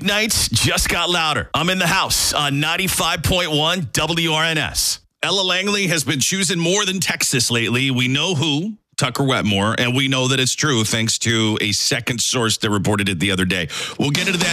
weeknights just got louder. I'm in the house on 95.1 WRNS. Ella Langley has been choosing more than Texas lately. We know who, Tucker Wetmore, and we know that it's true thanks to a second source that reported it the other day. We'll get into that.